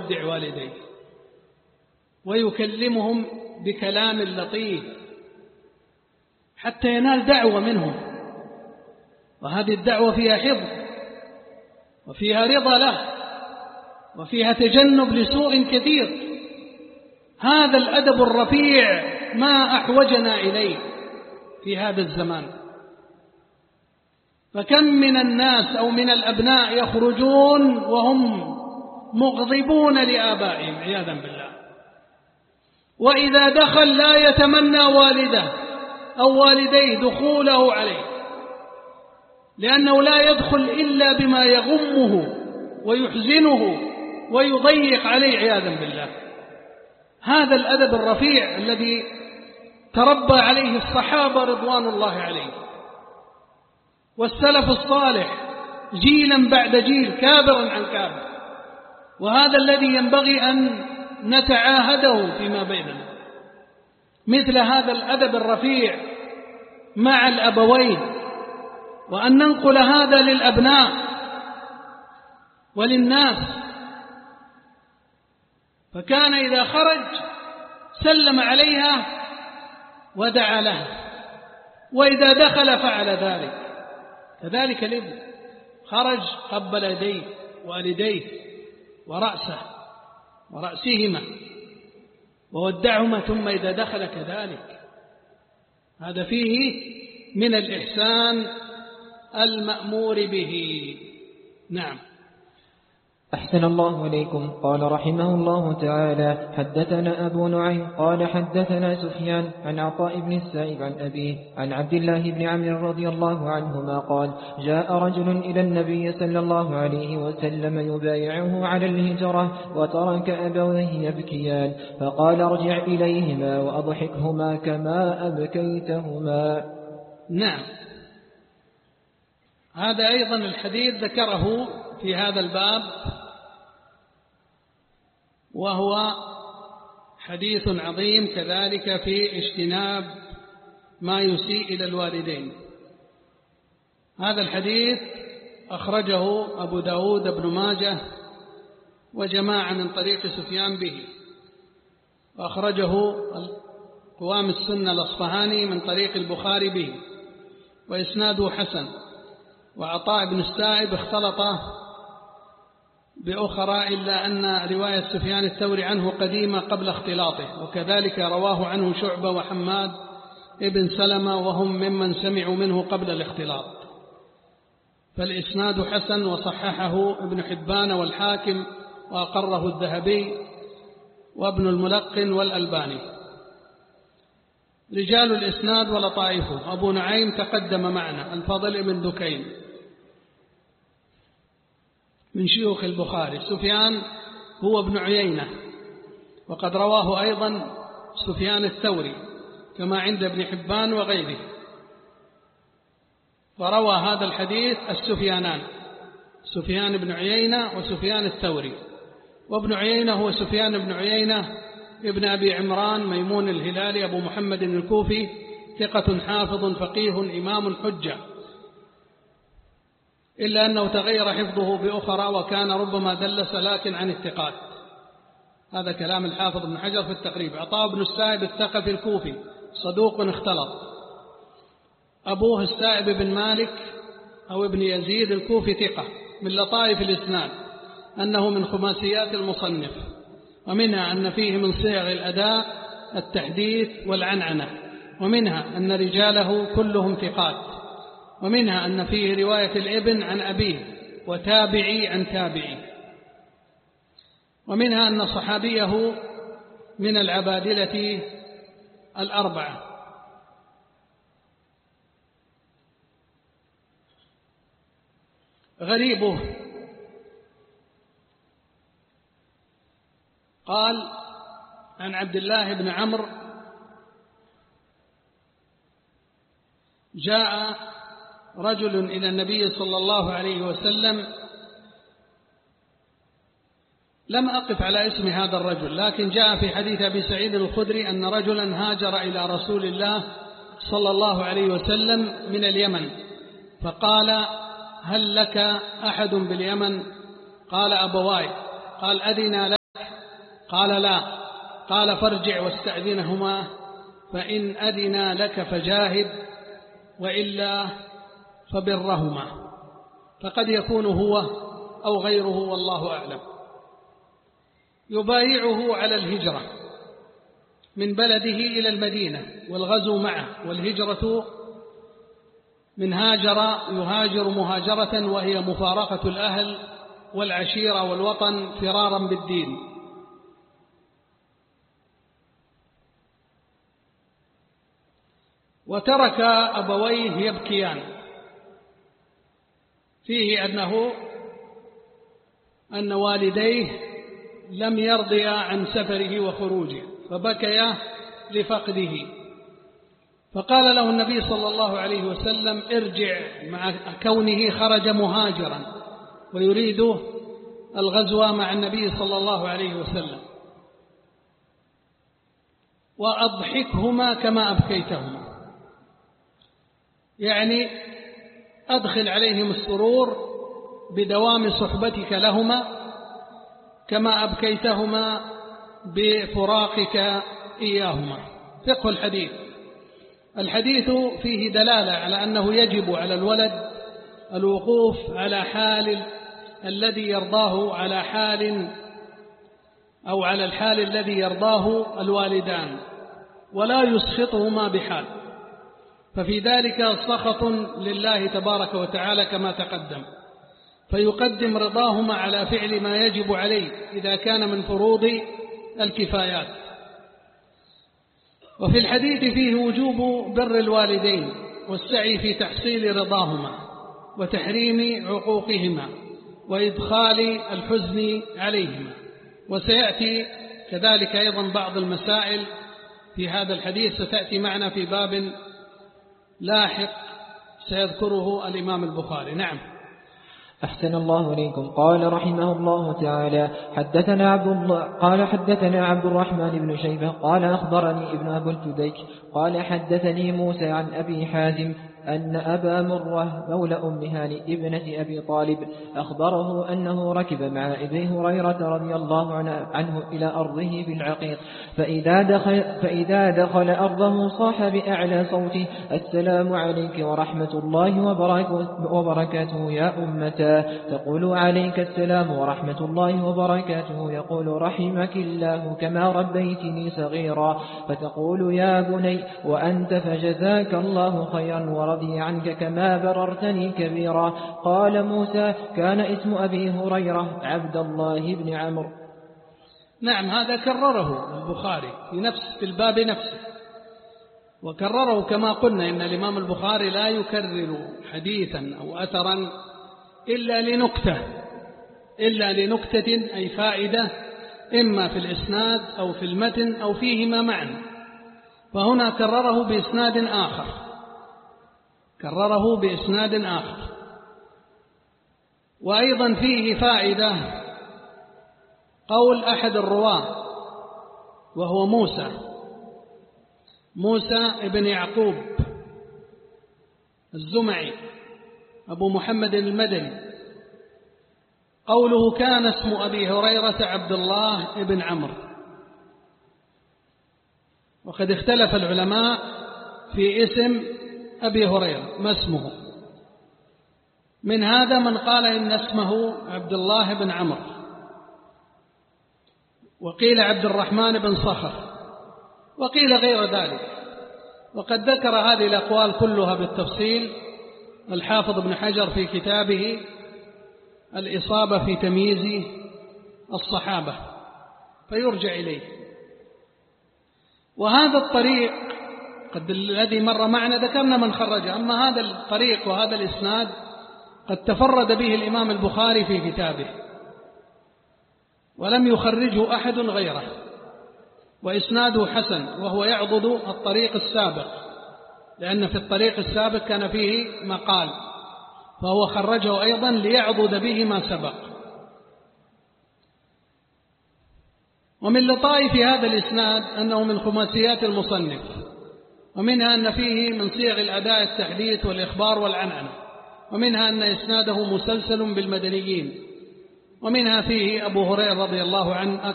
يودع والديه ويكلمهم بكلام لطيف حتى ينال دعوة منهم، وهذه الدعوة فيها حفظ وفيها رضا له وفيها تجنب لسوء كثير. هذا الأدب الرفيع ما أحوجنا إليه في هذا الزمان. فكم من الناس أو من الأبناء يخرجون وهم مغضبون لآبائهم عياذا بالله، وإذا دخل لا يتمنى والده أو والديه دخوله عليه، لأنه لا يدخل إلا بما يغمه ويحزنه ويضيق عليه عياذا بالله. هذا الأدب الرفيع الذي تربى عليه الصحابة رضوان الله عليهم والسلف الصالح جيلا بعد جيل كابرا عن كابر، وهذا الذي ينبغي أن نتعاهده فيما بيننا، مثل هذا الأدب الرفيع مع الأبوين، وأن ننقل هذا للأبناء وللناس. فكان إذا خرج سلم عليها ودعا لها، وإذا دخل فعل ذلك. كذلك الابن خرج قبل يديه والديه ورأسه ورأسهما وودعهما، ثم إذا دخل كذلك. هذا فيه من الإحسان المأمور به. نعم. أحسن الله إليكم. قال رحمه الله تعالى: حدثنا أبو نعيم قال حدثنا سفيان عن عطاء بن السائب عن أبيه عن عبد الله بن عمرو رضي الله عنهما قال: جاء رجل إلى النبي صلى الله عليه وسلم يبايعه على الهجرة وترك أبويه يبكيان، فقال: ارجع إليهما وأضحكهما كما أبكيتهما. نعم. هذا أيضا الحديث ذكره في هذا الباب، وهو حديث عظيم كذلك في اجتناب ما يسيء إلى الوالدين. هذا الحديث أخرجه أبو داود بن ماجه وجماعة من طريق سفيان به، وأخرجه قوام السنة الأصفهاني من طريق البخاري به، وإسناده حسن. وعطاء بن السائب اختلط بأخرى، إلا أن رواية سفيان الثوري عنه قديمة قبل اختلاطه، وكذلك رواه عنه شعبة وحماد ابن سلمة، وهم ممن سمعوا منه قبل الاختلاط. فالإسناد حسن، وصححه ابن حبان والحاكم، وأقره الذهبي وابن الملقن والألباني. رجال الإسناد ولطائفه: أبو نعيم تقدم معنا، الفضل بن دكين من شيوخ البخاري. سفيان هو ابن عيينة، وقد رواه أيضا سفيان الثوري كما عند ابن حبان وغيره. وروى هذا الحديث السفيانان، سفيان بن عيينة وسفيان الثوري. وابن عيينة هو سفيان بن عيينة ابن أبي عمران ميمون الهلالي أبو محمد الكوفي، ثقة حافظ فقيه إمام حجة، إلا أنه تغير حفظه بأخرى وكان ربما دلس لكن عن الثقات. هذا كلام الحافظ بن حجر في التقريب. عطاء بن السائب الثقفي الكوفي صدوق اختلط. أبوه السائب بن مالك أو ابن يزيد الكوفي ثقة. من لطائف الإسناد أنه من خماسيات المصنف، ومنها أن فيه من صيغ الأداء التحديث والعنعنة، ومنها أن رجاله كلهم ثقات، ومنها أن فيه رواية الابن عن أبيه وتابعي عن تابعي، ومنها أن صحابيه من العبادلة الأربعة. غريبه قال عن عبد الله بن عمرو: جاء رجل إلى النبي صلى الله عليه وسلم، لم أقف على اسم هذا الرجل، لكن جاء في حديث أبي سعيد الخدري أن رجلا هاجر إلى رسول الله صلى الله عليه وسلم من اليمن، فقال: هل لك أحد باليمن؟ قال: أبواي. قال: أذن لك قال لا، قال فارجع واستأذنهما فإن أذنا لك فجاهد وإلا فبرهما، فقد يكون هو أو غيره والله أعلم. يبايعه على الهجرة من بلده إلى المدينة والغزو معه، والهجرة من هاجر يهاجر مهاجرة وهي مفارقة الأهل والعشيرة والوطن فرارا بالدين. وترك أبويه يبكيان، فيه أن والديه لم يرضيا عن سفره وخروجه فبكيا لفقده، فقال له النبي صلى الله عليه وسلم ارجع، مع كونه خرج مهاجرا ويريد الغزو مع النبي صلى الله عليه وسلم، وأضحكهما كما أبكيتهما، يعني أدخل عليهم السرور بدوام صحبتك لهما كما أبكيتهما بفراقك إياهما. فقه الحديث. الحديث فيه دلالة على أنه يجب على الولد الوقوف على حال الذي يرضاه، على حال أو على الحال الذي يرضاه الوالدان، ولا يسخطهما بحال، ففي ذلك سخط لله تبارك وتعالى كما تقدم، فيقدم رضاهما على فعل ما يجب عليه إذا كان من فروض الكفايات. وفي الحديث فيه وجوب بر الوالدين والسعي في تحصيل رضاهما وتحريم عقوقهما وإدخال الحزن عليهما. وسيأتي كذلك أيضا بعض المسائل في هذا الحديث ستأتي معنا في باب لاحق سيذكره الإمام البخاري. نعم. أحسن الله إليكم. قال رحمه الله تعالى حدثنا عبد الرحمن بن شيبة قال أخبرني ابن أبو التديك قال حدثني موسى عن أبي حازم أن أبا مرة مولى أم هاني ابنة أبي طالب أخبره أنه ركب مع أبي هريرة رضي الله عنه إلى أرضه بالعقيق، فإذا دخل أرضه صاح بأعلى صوته السلام عليك ورحمة الله وبركاته يا أمتا، تقول عليك السلام ورحمة الله وبركاته، يقول رحمك الله كما ربيتني صغيرا، فتقول يا بني وأنت فجزاك الله خيرا ورضي عنك كما بررتني كبيرا. قال موسى كان اسم أبي هريرة عبد الله بن عمرو. نعم، هذا كرره البخاري في الباب نفسه، وكرره كما قلنا إن الإمام البخاري لا يكرر حديثا أو أثرا إلا لنكتة أي فائدة، إما في الإسناد أو في المتن أو فيهما معا، فهنا كرره بإسناد آخر. وأيضا فيه فائدة قول أحد الرواة وهو موسى ابن يعقوب الزمعي أبو محمد المدني، قوله كان اسم أبي هريرة عبد الله بن عمرو. وقد اختلف العلماء في اسم أبي هريرة ما اسمه، من هذا من قال إن اسمه عبد الله بن عمرو، وقيل عبد الرحمن بن صخر، وقيل غير ذلك. وقد ذكر هذه الأقوال كلها بالتفصيل الحافظ ابن حجر في كتابه الإصابة في تمييز الصحابة، فيرجع إليه. وهذا الطريق الذي مر معنا ذكرنا من خرجه، أما هذا الطريق وهذا الإسناد قد تفرد به الإمام البخاري في كتابه ولم يخرجه أحد غيره، وإسناده حسن، وهو يعضد الطريق السابق، لأن في الطريق السابق كان فيه مقال، فهو خرجه أيضا ليعضد به ما سبق. ومن لطائف هذا الإسناد أنه من خماسيات المصنف، ومنها أن فيه من صيغ الأداء التحديث والإخبار والعنعنة، ومنها أن إسناده مسلسل بالمدنيين، ومنها فيه أبو هريرة رضي الله عنه